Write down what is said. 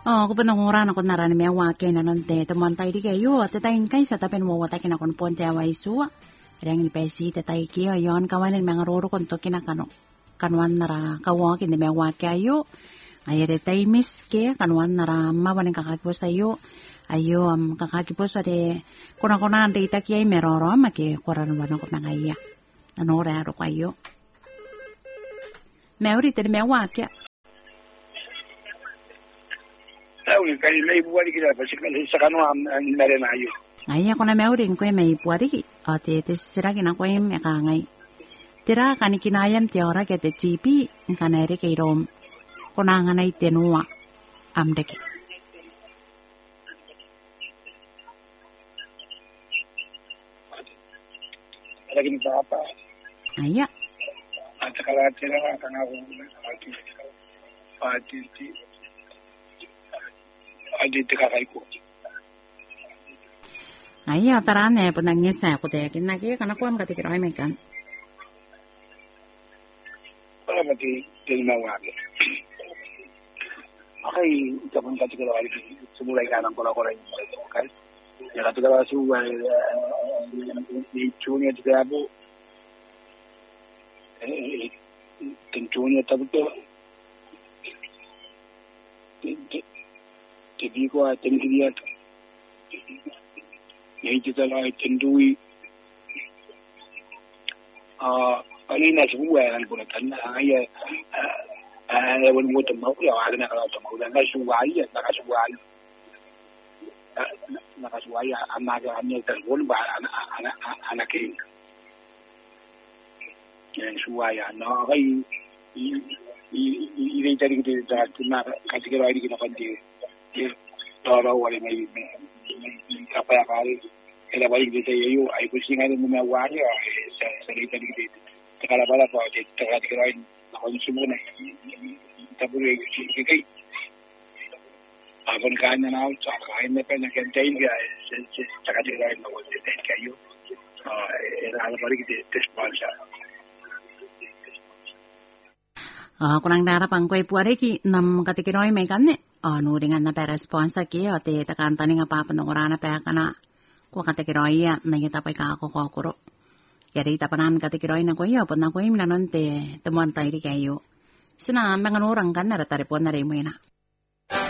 ko penonguran ako narani me wake na nonte temuan tai di kayo te tai kai sa tapen mo wata kina kon ponte awai su rang ni pesi te tai ki ayon kawanen me ngaroro kon to kina kanwan nara kawa kin me wake ayo ayere tai mis ke kanwan nara ma wanen kakakipos ayo kakakipos ade kona ande itaki ai meroro ma ke koran wana ko mangaya anore aro kayo me ori te me wake Tahu kali lagi buat kita pasal sekarang am merena ayo. Ayah ko na me ori ko me ipuari ate te sira kina ko me ka ngai. Tira kani kinayam te ora ke te chipi kana ere ke rom. Ko na nganai te nuwa amdeke. Lagi ni apa? Ayah. Ada kalau tira kana aku Adi tekakai ko. Ayah tarane punangnya saya ko te kinagi kana ko am kati kirai me kan. Wala mati din mawagi. Akai kapan kati kirai semulai kanang kola-kola ini kan. Ya kati kirai su di chunya juga abu. Tentunya tapi tu jadi ko atin dia tu yai kita lah tendui ini nasi buah kan pun kan ayah wan buat mau ya ada nak kalau mau dan nasi buah ya nak suai anak anaknya telepon bah anak ini yang suai anak ini jadi kita nak kasih kira ini kita pandai Toro wale mai apa kali era balik kita yo ai pusing ada mumia wari saya kita di tekala bala pa de tekala kirain ako semua na tabure kita abon kanya na ut kain na pa na kantain ga tekala kirain no de kayo era ala balik kita sponsor Kunang darap ang kwe puare ki nam katikinoy may kanne. Nuringan na pa responsa ki o te takantani nga papanungura na pa kana ko katikinoy ya nangita pa ka ako kokuro. Yari tapanan katikinoy na ko yo pud na ko im nanon te temuan tayo di kayo. Sina manganurang kan na rataripon na rin mo ina.